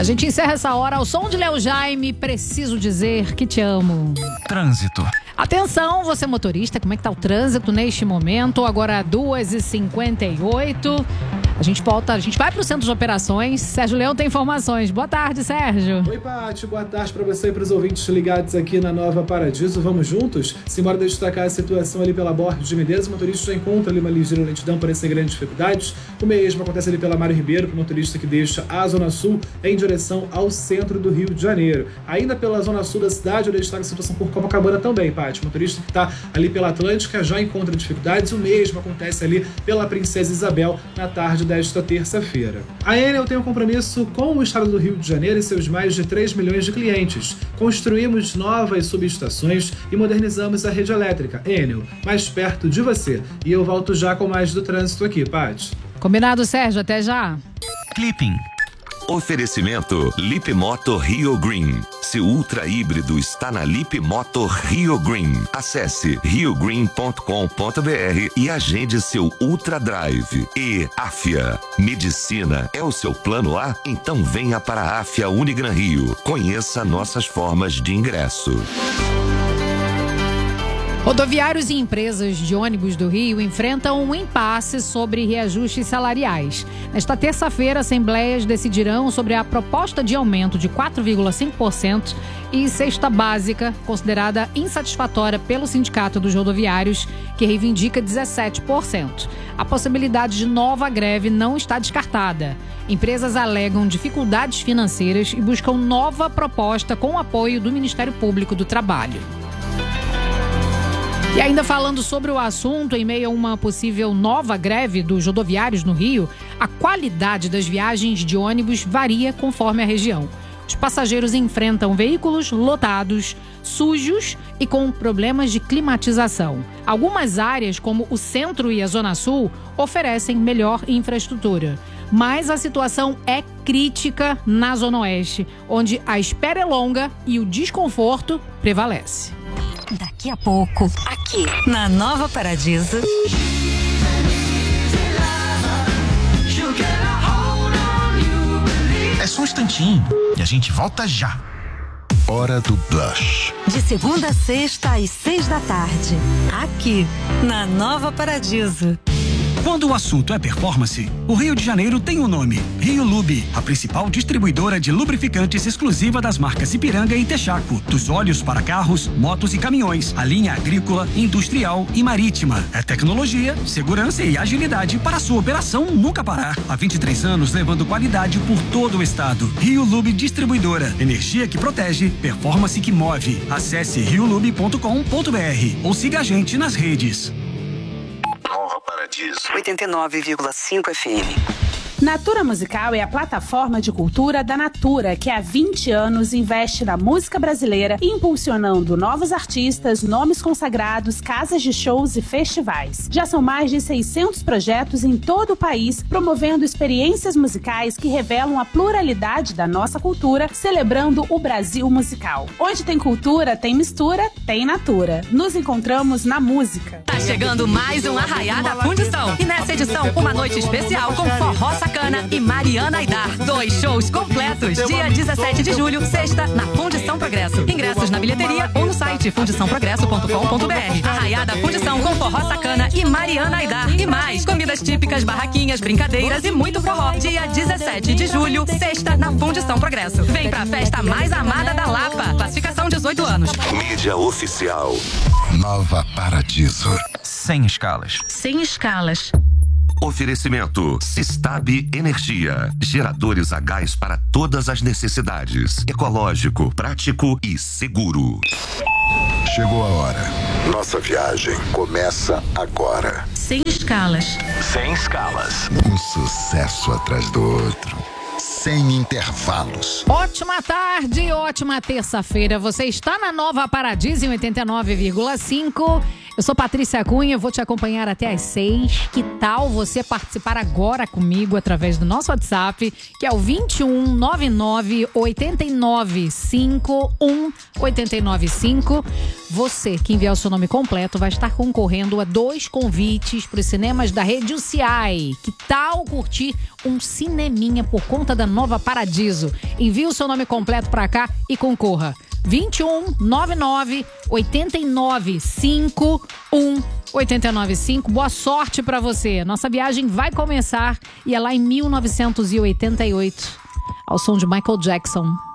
A gente encerra essa hora ao som de Léo Jaime, Preciso Dizer Que Te Amo. Trânsito. Atenção, você motorista, como é que tá o trânsito neste momento? Agora 2h58. A gente vai para o centro de operações. Sérgio Leão tem informações. Boa tarde, Sérgio. Oi, Paty. Boa tarde para você e para os ouvintes ligados aqui na Nova Paradiso. Vamos juntos? Simbora destacar a situação ali pela Borges de Medeiros. O motorista já encontra ali uma ligeira lentidão, parecem grandes dificuldades. O mesmo acontece ali pela Mário Ribeiro, para o motorista que deixa a Zona Sul em direção ao centro do Rio de Janeiro. Ainda pela Zona Sul da cidade, eu destaco a situação por Copacabana também, Paty. O motorista que está ali pela Atlântica já encontra dificuldades. O mesmo acontece ali pela Princesa Isabel na tarde desta terça-feira. A Enel tem um compromisso com o estado do Rio de Janeiro e seus mais de 3 milhões de clientes. Construímos novas subestações e modernizamos a rede elétrica. Enel, mais perto de você. E eu volto já com mais do trânsito aqui, Paty. Combinado, Sérgio. Até já. Clipping. Oferecimento Lip Motor Rio Green. Seu ultra híbrido está na Lip Motor Rio Green. Acesse riogreen.com.br e agende seu Ultra Drive. E Afia. Medicina é o seu plano A? Então venha para a Afia Unigran Rio. Conheça nossas formas de ingresso. Rodoviários e empresas de ônibus do Rio enfrentam um impasse sobre reajustes salariais. Nesta terça-feira, assembleias decidirão sobre a proposta de aumento de 4,5% e cesta básica, considerada insatisfatória pelo Sindicato dos Rodoviários, que reivindica 17%. A possibilidade de nova greve não está descartada. Empresas alegam dificuldades financeiras e buscam nova proposta com o apoio do Ministério Público do Trabalho. E ainda falando sobre o assunto, em meio a uma possível nova greve dos rodoviários no Rio, a qualidade das viagens de ônibus varia conforme a região. Os passageiros enfrentam veículos lotados, sujos e com problemas de climatização. Algumas áreas, como o centro e a Zona Sul, oferecem melhor infraestrutura. Mas a situação é crítica na Zona Oeste, onde a espera é longa e o desconforto prevalece. Daqui a pouco, aqui na Nova Paradiso. É só um instantinho e a gente volta já. Hora do Blush. De segunda a sexta às 6 da tarde. Aqui na Nova Paradiso. Quando o assunto é performance, o Rio de Janeiro tem um nome: Rio Lube, a principal distribuidora de lubrificantes exclusiva das marcas Ipiranga e Texaco, dos óleos para carros, motos e caminhões, a linha agrícola, industrial e marítima. É tecnologia, segurança e agilidade para a sua operação nunca parar. Há 23 anos levando qualidade por todo o estado. Rio Lube Distribuidora, energia que protege, performance que move. Acesse riolube.com.br ou siga a gente nas redes. 89,5 FM. Natura Musical é a plataforma de cultura da Natura, que há 20 anos investe na música brasileira, impulsionando novos artistas, nomes consagrados, casas de shows e festivais. Já são mais de 600 projetos em todo o país, promovendo experiências musicais que revelam a pluralidade da nossa cultura, celebrando o Brasil musical. Onde tem cultura, tem mistura, tem Natura. Nos encontramos na música. Tá chegando mais um Arraiá da Fundição. E nessa edição, uma noite especial com Forró Sacana e Mariana Aidar. 2 shows completos. Dia 17 de julho, sexta, na Fundição Progresso. Ingressos na bilheteria ou no site fundiçãoprogresso.com.br. Arraiá da Fundição com Forró Sacana e Mariana Aidar. E mais, comidas típicas, barraquinhas, brincadeiras e muito forró. Dia 17 de julho, sexta, na Fundição Progresso. Vem pra festa mais amada da Lapa. Classificação 18 anos. Mídia oficial. Nova Paradiso. Sem escalas. Sem escalas. Oferecimento Sistab Energia. Geradores a gás para todas as necessidades. Ecológico, prático e seguro. Chegou a hora. Nossa viagem começa agora. Sem escalas. Sem escalas. Um sucesso atrás do outro. Sem intervalos. Ótima tarde, ótima terça-feira. Você está na Nova Paradiso em 89,5. Eu sou Patrícia Cunha, vou te acompanhar até às 6. Que tal você participar agora comigo através do nosso WhatsApp, que é o 21 99 895 895. Você que enviar o seu nome completo vai estar concorrendo a 2 convites para os cinemas da Rede UCI. Que tal curtir um cineminha por conta da Nova Paradiso. Envie o seu nome completo pra cá e concorra. 21 99 89 51 895. Boa sorte pra você. Nossa viagem vai começar e é lá em 1988, ao som de Michael Jackson.